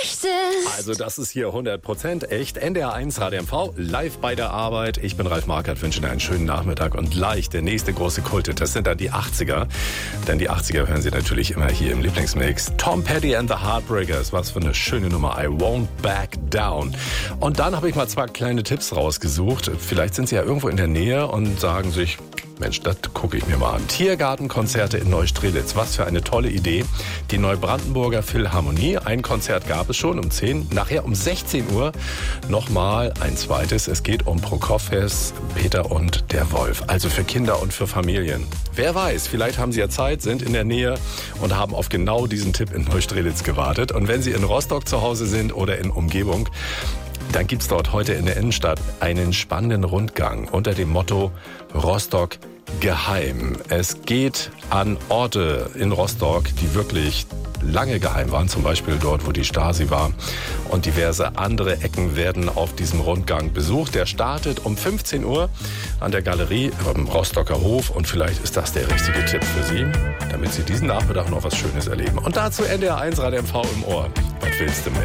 echt ist. Also das ist hier 100% echt. NDR 1 Radio MV, live bei der Arbeit. Ich bin Ralf Markert, wünsche Ihnen einen schönen Nachmittag und gleich der nächste große Kulthit. Das sind dann die 80er. Denn die 80er hören Sie natürlich immer hier im Lieblingsmix. Tom Petty and the Heartbreakers. Was für eine schöne Nummer. I won't back down. Und dann habe ich mal 2 kleine Tipps rausgesucht. Vielleicht sind Sie ja irgendwo in der Nähe und sagen sich, Mensch, das gucke ich mir mal an. Tiergartenkonzerte in Neustrelitz. Was für eine tolle Idee. Die Neubrandenburger Philharmonie. Ein Konzert gab es schon um 10. Nachher um 16 Uhr nochmal ein zweites. Es geht um Prokofjes, Peter und der Wolf. Also für Kinder und für Familien. Wer weiß, vielleicht haben Sie ja Zeit, sind in der Nähe und haben auf genau diesen Tipp in Neustrelitz gewartet. Und wenn Sie in Rostock zu Hause sind oder in Umgebung, dann gibt's dort heute in der Innenstadt einen spannenden Rundgang unter dem Motto Rostock geheim. Es geht an Orte in Rostock, die wirklich lange geheim waren, zum Beispiel dort, wo die Stasi war. Und diverse andere Ecken werden auf diesem Rundgang besucht. Der startet um 15 Uhr an der Galerie am Rostocker Hof. Und vielleicht ist das der richtige Tipp für Sie, damit Sie diesen Nachmittag noch was Schönes erleben. Und dazu NDR 1 Radio MV im Ohr. Was willst du mehr?